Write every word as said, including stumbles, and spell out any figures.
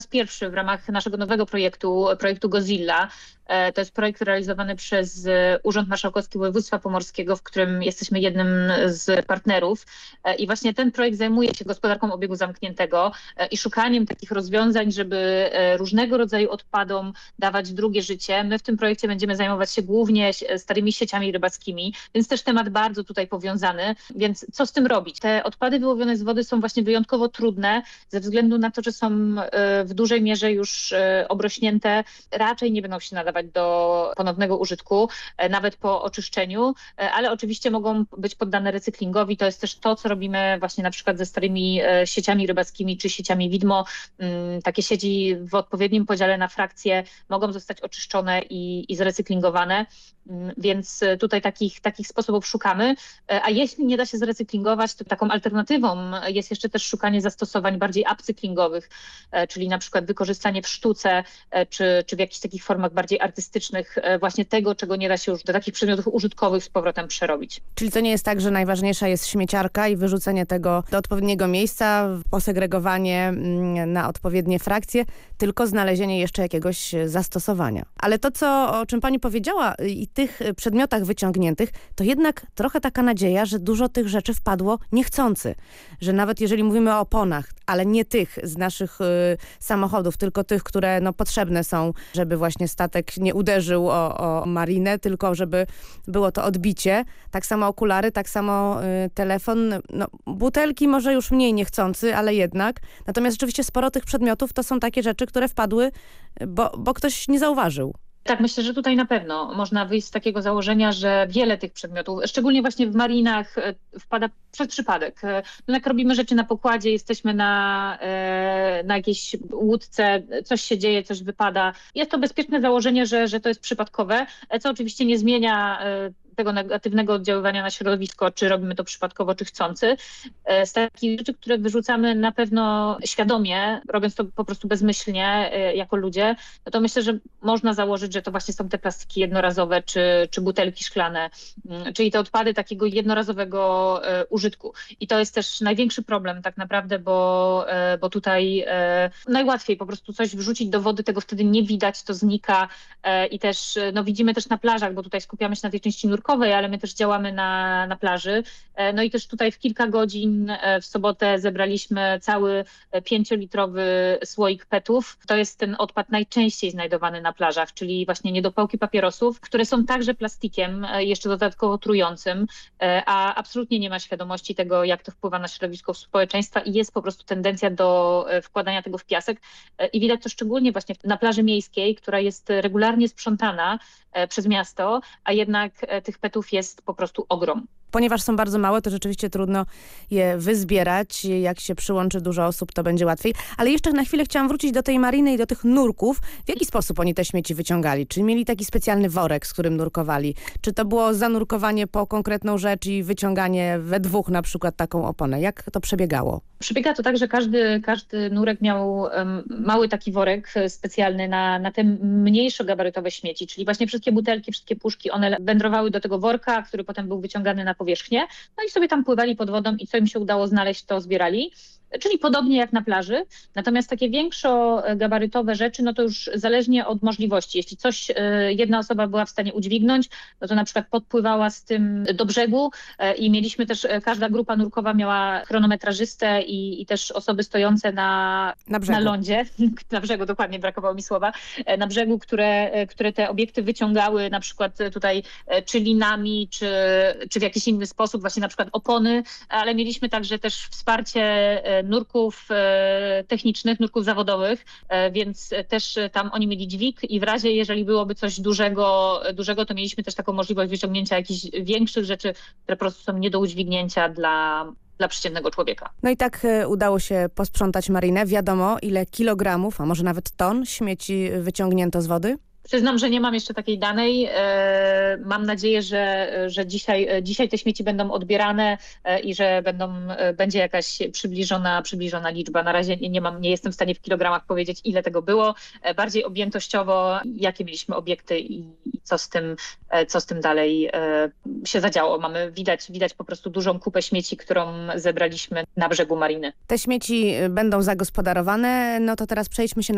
pierwszy w ramach naszego nowego projektu, projektu Godzilla. To jest projekt realizowany przez Urząd Marszałkowski Województwa Pomorskiego, w którym jesteśmy jednym z partnerów. I właśnie ten projekt zajmuje się gospodarką obiegu zamkniętego i szukaniem takich rozwiązań, żeby różnego rodzaju odpadom dawać drugie życie. My w tym projekcie będziemy zajmować się głównie starymi sieciami rybackimi, więc też temat bardzo tutaj powiązany. Więc co z tym robić? Te odpady wyłowione z wody są właśnie wyjątkowo trudne ze względu na to, że są w dużej mierze już obrośnięte. Raczej nie będą się nadawać do ponownego użytku, nawet po oczyszczeniu, ale oczywiście mogą być poddane recyklingowi. To jest też to, co robimy właśnie na przykład ze starymi sieciami rybackimi czy sieciami widmo. Takie sieci w odpowiednim podziale na frakcje mogą zostać oczyszczone i, i zrecyklingowane, więc tutaj takich, takich sposobów szukamy. A jeśli nie da się zrecyklingować, to taką alternatywą jest jeszcze też szukanie zastosowań bardziej upcyklingowych, czyli na przykład wykorzystanie w sztuce czy, czy w jakichś takich formach bardziej artystycznych właśnie tego, czego nie da się już do takich przedmiotów użytkowych z powrotem przerobić. Czyli to nie jest tak, że najważniejsza jest śmieciarka i wyrzucenie tego do odpowiedniego miejsca, posegregowanie na odpowiednie frakcje, tylko znalezienie jeszcze jakiegoś zastosowania. Ale to, co, o czym pani powiedziała i tych przedmiotach wyciągniętych, to jednak trochę taka nadzieja, że dużo tych rzeczy wpadło niechcący. Że nawet jeżeli mówimy o oponach, ale nie tych z naszych y, samochodów, tylko tych, które no, potrzebne są, żeby właśnie statek nie uderzył o, o marinę, tylko żeby było to odbicie. Tak samo okulary, tak samo y, telefon. No, butelki może już mniej niechcący, ale jednak. Natomiast rzeczywiście sporo tych przedmiotów to są takie rzeczy, które wpadły, bo, bo ktoś nie zauważył. Tak, myślę, że tutaj na pewno można wyjść z takiego założenia, że wiele tych przedmiotów, szczególnie właśnie w marinach, wpada przez przypadek. No jak robimy rzeczy na pokładzie, jesteśmy na, na jakiejś łódce, coś się dzieje, coś wypada. Jest to bezpieczne założenie, że, że to jest przypadkowe, co oczywiście nie zmienia tego negatywnego oddziaływania na środowisko, czy robimy to przypadkowo, czy chcący. Z takich rzeczy, które wyrzucamy na pewno świadomie, robiąc to po prostu bezmyślnie jako ludzie, no to myślę, że można założyć, że to właśnie są te plastiki jednorazowe, czy, czy butelki szklane, czyli te odpady takiego jednorazowego użytku. I to jest też największy problem tak naprawdę, bo, bo tutaj najłatwiej po prostu coś wrzucić do wody, tego wtedy nie widać, to znika i też no widzimy też na plażach, bo tutaj skupiamy się na tej części nurkowej, ale my też działamy na, na plaży. No i też tutaj w kilka godzin w sobotę zebraliśmy cały pięciolitrowy słoik petów. To jest ten odpad najczęściej znajdowany na plażach, czyli właśnie niedopałki papierosów, które są także plastikiem, jeszcze dodatkowo trującym, a absolutnie nie ma świadomości tego, jak to wpływa na środowisko społeczeństwa i jest po prostu tendencja do wkładania tego w piasek. I widać to szczególnie właśnie na plaży miejskiej, która jest regularnie sprzątana przez miasto, a jednak tych petów jest po prostu ogrom. Ponieważ są bardzo małe, to rzeczywiście trudno je wyzbierać. Jak się przyłączy dużo osób, to będzie łatwiej. Ale jeszcze na chwilę chciałam wrócić do tej mariny i do tych nurków. W jaki sposób oni te śmieci wyciągali? Czy mieli taki specjalny worek, z którym nurkowali? Czy to było zanurkowanie po konkretną rzecz i wyciąganie we dwóch na przykład taką oponę? Jak to przebiegało? Przebiega to tak, że każdy, każdy nurek miał um, mały taki worek specjalny na, na te mniejsze gabarytowe śmieci, czyli właśnie wszystkie butelki, wszystkie puszki, one wędrowały do tego worka, który potem był wyciągany na powierzchnię, no i sobie tam pływali pod wodą i co im się udało znaleźć, to zbierali. Czyli podobnie jak na plaży. Natomiast takie większogabarytowe rzeczy, no to już zależnie od możliwości. Jeśli coś jedna osoba była w stanie udźwignąć, no to na przykład podpływała z tym do brzegu i mieliśmy też, każda grupa nurkowa miała chronometrażystę i, i też osoby stojące na, na, na lądzie, na brzegu, dokładnie brakowało mi słowa, na brzegu, które, które te obiekty wyciągały na przykład tutaj czy linami, czy, czy w jakiś inny sposób, właśnie na przykład opony, ale mieliśmy także też wsparcie nurków e, technicznych, nurków zawodowych, e, więc też tam oni mieli dźwig i w razie, jeżeli byłoby coś dużego, dużego, to mieliśmy też taką możliwość wyciągnięcia jakichś większych rzeczy, które po prostu są nie do udźwignięcia dla, dla przeciętnego człowieka. No i tak e, udało się posprzątać marinę. Wiadomo, ile kilogramów, a może nawet ton śmieci wyciągnięto z wody? Przyznam, że nie mam jeszcze takiej danej. Mam nadzieję, że, że dzisiaj, dzisiaj te śmieci będą odbierane i że będą, będzie jakaś przybliżona, przybliżona liczba. Na razie nie mam, nie jestem w stanie w kilogramach powiedzieć, ile tego było. Bardziej objętościowo, jakie mieliśmy obiekty i co z tym, co z tym dalej się zadziało. Mamy widać, widać po prostu dużą kupę śmieci, którą zebraliśmy na brzegu mariny. Te śmieci będą zagospodarowane. No to teraz przejdźmy się na